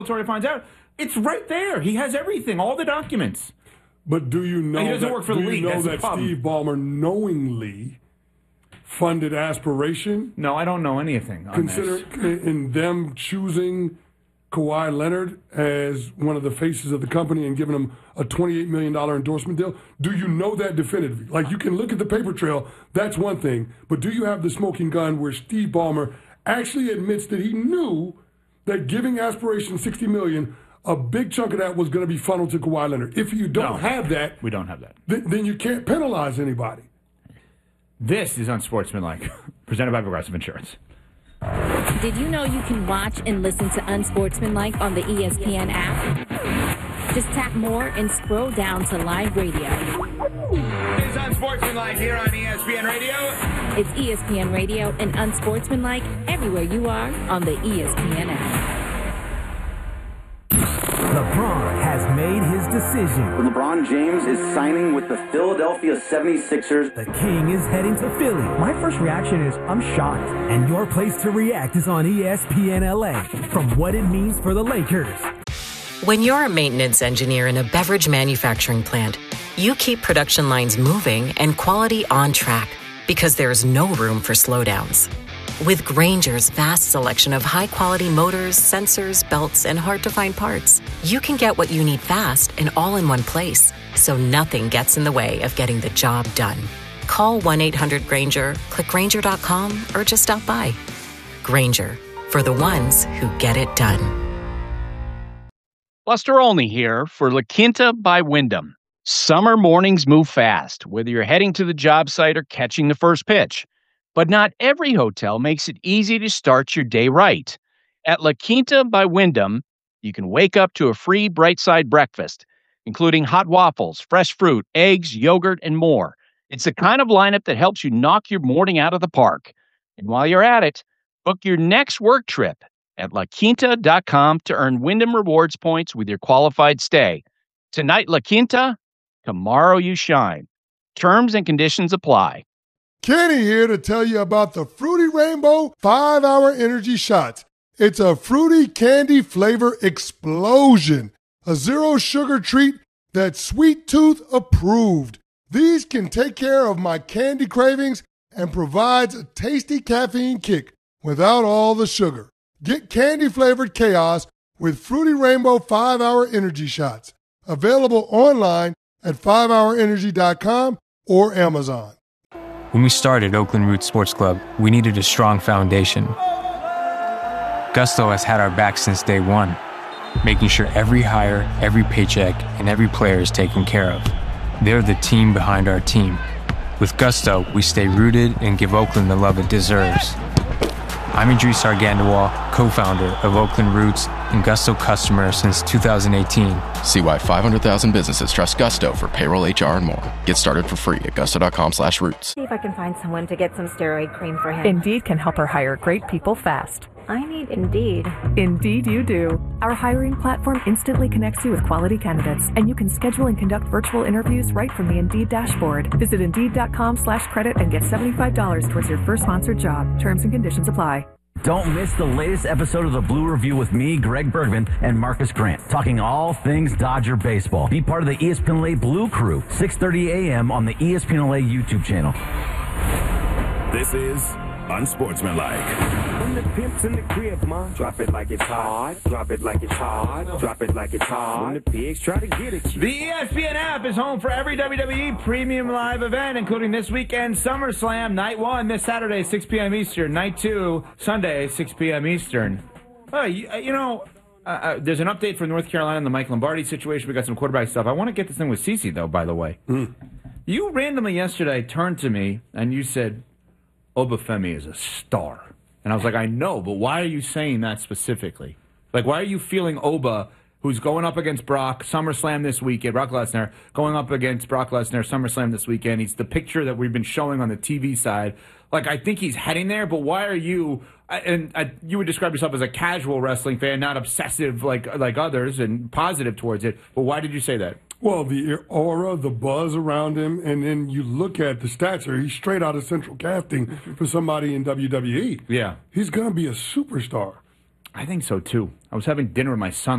Bellator finds out, it's right there. He has everything, all the documents. But do you know he doesn't work for the league. Do you know that Steve Ballmer knowingly funded Aspiration? No, I don't know anything on this. In them choosing Kawhi Leonard as one of the faces of the company and giving him a $28 million endorsement deal? Do you know that definitively? Like, you can look at the paper trail, that's one thing, but do you have the smoking gun where Steve Ballmer actually admits that he knew that giving Aspiration $60 million, a big chunk of that was going to be funneled to Kawhi Leonard? If you don't have that... We don't have that. Then you can't penalize anybody. This is Unsportsmanlike, presented by Progressive Insurance. Did you know you can watch and listen to Unsportsmanlike on the ESPN app? Just tap more and scroll down to live radio. It's Unsportsmanlike here on ESPN Radio. It's ESPN Radio and Unsportsmanlike everywhere you are on the ESPN app. LeBron has made his decision. LeBron James is signing with the Philadelphia 76ers. The King is heading to Philly. My first reaction is, I'm shocked. And your place to react is on ESPN LA. From what it means for the Lakers. When you're a maintenance engineer in a beverage manufacturing plant, you keep production lines moving and quality on track because there's no room for slowdowns. With Grainger's vast selection of high-quality motors, sensors, belts, and hard-to-find parts, you can get what you need fast and all in one place, so nothing gets in the way of getting the job done. Call 1-800-GRAINGER, click Grainger.com, or just stop by. Grainger, for the ones who get it done. Buster Olney here for La Quinta by Wyndham. Summer mornings move fast, whether you're heading to the job site or catching the first pitch. But not every hotel makes it easy to start your day right. At La Quinta by Wyndham, you can wake up to a free Bright Side breakfast, including hot waffles, fresh fruit, eggs, yogurt, and more. It's the kind of lineup that helps you knock your morning out of the park. And while you're at it, book your next work trip at LaQuinta.com to earn Wyndham Rewards points with your qualified stay. Tonight, La Quinta, tomorrow you shine. Terms and conditions apply. Kenny here to tell you about the Fruity Rainbow 5-Hour Energy Shots. It's a fruity candy flavor explosion. A zero-sugar treat that's sweet tooth approved. These can take care of my candy cravings and provides a tasty caffeine kick without all the sugar. Get candy-flavored chaos with Fruity Rainbow 5-Hour Energy Shots. Available online at 5hourenergy.com or Amazon. When we started Oakland Roots Sports Club, we needed a strong foundation. Gusto has had our back since day one, making sure every hire, every paycheck, and every player is taken care of. They're the team behind our team. With Gusto, we stay rooted and give Oakland the love it deserves. I'm Idris Argandawal, co-founder of Oakland Roots and Gusto customer since 2018. See why 500,000 businesses trust Gusto for payroll, HR, and more. Get started for free at gusto.com/roots. See if I can find someone to get some steroid cream for him. Indeed can help her hire great people fast. I need Indeed. Indeed you do. Our hiring platform instantly connects you with quality candidates, and you can schedule and conduct virtual interviews right from the Indeed dashboard. Visit Indeed.com/credit and get $75 towards your first sponsored job. Terms and conditions apply. Don't miss the latest episode of The Blue Review with me, Greg Bergman, and Marcus Grant, talking all things Dodger baseball. Be part of the ESPN LA Blue Crew, 6:30 a.m. on the ESPN LA YouTube channel. This is Unsportsmanlike. When the pimp's in the crib, ma, drop it like it's hot. Drop it like it's hot. Drop it like it's hot. When the pigs try to get at you. The ESPN app is home for every WWE premium live event, including this weekend SummerSlam, Night 1 this Saturday, 6 p.m. Eastern. Night 2, Sunday, 6 p.m. Eastern. Oh, there's an update from North Carolina on the Mike Lombardi situation. We got some quarterback stuff. I want to get this thing with Cece, though, by the way. You randomly yesterday turned to me and you said, Obafemi is a star. And I was like, I know, but why are you saying that specifically? Like, why are you feeling Oba, who's going up against Brock, SummerSlam this weekend, Brock Lesnar, going up against Brock Lesnar, SummerSlam this weekend. He's the picture that we've been showing on the TV side. Like, I think he's heading there, but why are you, you would describe yourself as a casual wrestling fan, not obsessive like others and positive towards it, but why did you say that? Well, the aura, the buzz around him, and then you look at the stature. He's straight out of central casting for somebody in WWE. Yeah. He's going to be a superstar. I think so, too. I was having dinner with my son